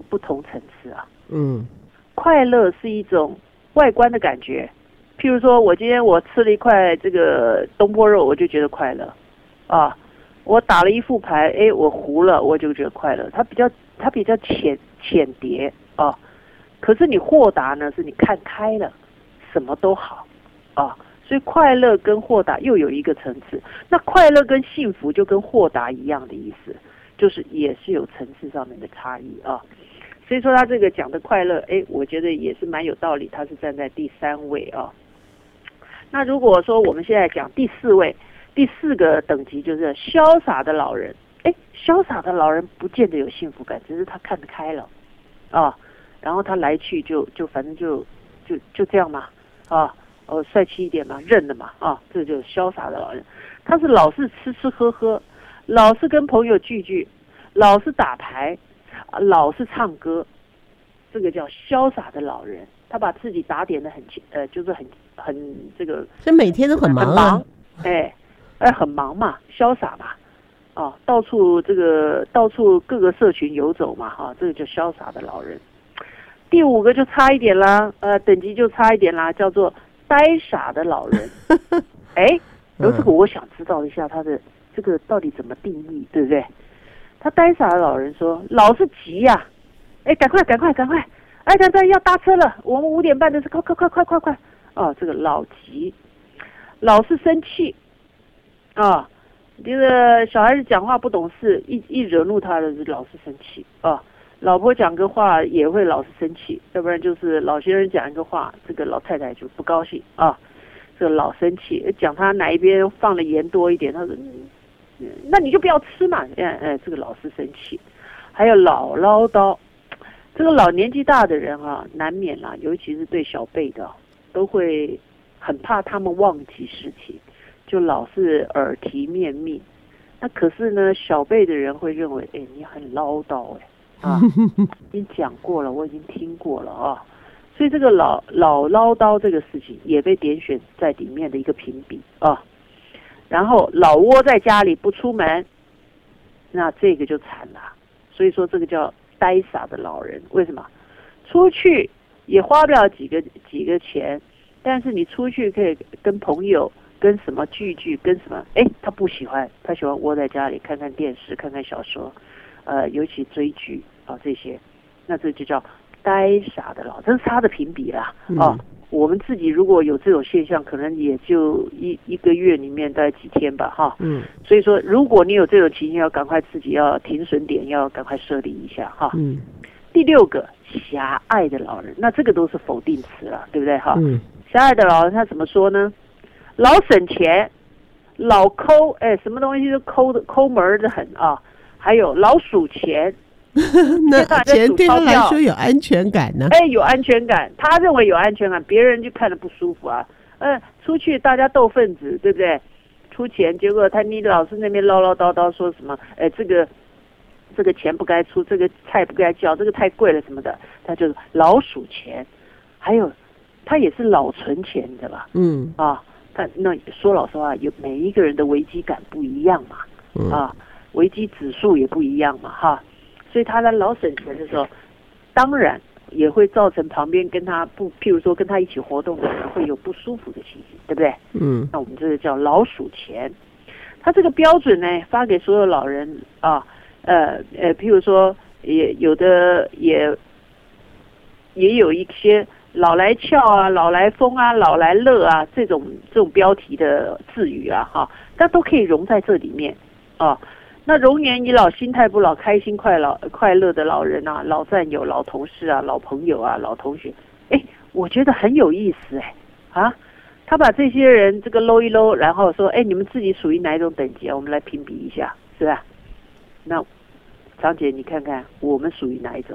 不同层次啊。 快乐是一种外观的感觉，譬如说我今天我吃了一块这个东坡肉，我就觉得快乐啊。我打了一副牌，我胡了，我就觉得快乐。它比较浅碟啊。可是你豁达呢，是你看开了，什么都好啊。所以快乐跟豁达又有一个层次。那快乐跟幸福就跟豁达一样的意思，就是也是有层次上面的差异啊。所以说他这个讲的快乐，我觉得也是蛮有道理，他是站在第3位啊。那如果说我们现在讲第4位，第4个等级就是潇洒的老人。潇洒的老人不见得有幸福感，只是他看得开了啊，然后他来去就反正就这样嘛啊，帅气一点嘛，认了嘛啊，这就是潇洒的老人。他是老是吃吃喝喝，老是跟朋友聚，老是打牌，老是唱歌，这个叫潇洒的老人。他把自己打点的就是很这个， 所以每天都很忙啊， 很忙嘛，潇洒嘛，到处各个社群游走嘛，哈，这个叫潇洒的老人。第5个就差一点啦，等级就差一点啦，叫做呆傻的老人。这个我想知道一下他的这个到底怎么定义，对不对？他呆傻的老人说，老是急呀，赶快，他要搭车了，我们5点半的是快，这个老急，老是生气，这个小孩子讲话不懂事，一惹怒他的老是生气啊。老婆讲个话也会老是生气，要不然就是老先生讲一个话，这个老太太就不高兴啊，这个老生气，讲他哪一边放了盐多一点，他说那你就不要吃嘛，这个老是生气。还有老唠叨，这个老年纪大的人啊，难免啦，尤其是对小辈的，都会很怕他们忘记事情，就老是耳提面命。那可是呢，小辈的人会认为，你很唠叨，已经讲过了，我已经听过了啊。所以这个老唠叨这个事情也被点选在里面的一个评比啊。然后老窝在家里不出门，那这个就惨了。所以说这个叫呆傻的老人。为什么？出去也花不了几个钱，但是你出去可以跟朋友跟什么聚，跟什么，他不喜欢，他喜欢窝在家里看看电视，看看小说，尤其追剧这些，那这就叫呆傻的老，这是他的评比啦我们自己如果有这种现象，可能也就一个月里面大概几天吧哈。所以说，如果你有这种情形，要赶快自己要停损点，要赶快设立一下哈。第6个狭隘的老人，那这个都是否定词了，对不对哈？狭隘的老人他怎么说呢？老省钱，老抠，什么东西都抠门的很啊。还有老数钱。 那钱对他来说有安全感呢？ 有安全感，他认为有安全感，别人就看得不舒服啊。出去大家斗份子，对不对？出钱，结果你老是那边唠唠叨叨说什么？这个钱不该出，这个菜不该叫，这个太贵了什么的，他就是老数钱。还有，他也是老存钱的吧？他那说老实话，有每一个人的危机感不一样嘛，危机指数也不一样嘛，哈。所以他在老省钱的时候，当然也会造成旁边跟他譬如说跟他一起活动的人会有不舒服的情形，对不对？那我们这个叫老数钱。他这个标准呢，发给所有老人啊，譬如说也有的也有一些老来俏啊、老来疯啊、老来乐啊这种标题的字语啊，哈，它都可以融在这里面啊。那容颜已老，心态不老，开心快乐的老人啊，老战友、老同事啊、老朋友啊、老同学，我觉得很有意思他把这些人这个搂一搂，然后说，你们自己属于哪一种等级啊？我们来评比一下，是吧？那张姐，你看看我们属于哪一种？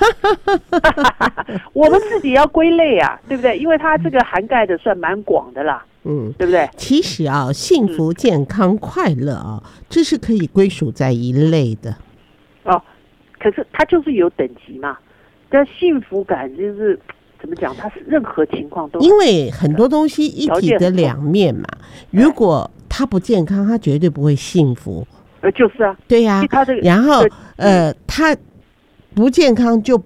我们自己要归类啊，对不对？因为它这个涵盖的算蛮广的啦。对不对？ 其实幸福、健康、快乐这是可以归属在一类的。 可是它就是有等级嘛。但幸福感就是怎么讲？它是任何情况都因为很多东西一体的两面嘛。如果它不健康，它绝对不会幸福。 就是啊。 对呀。然后它不健康就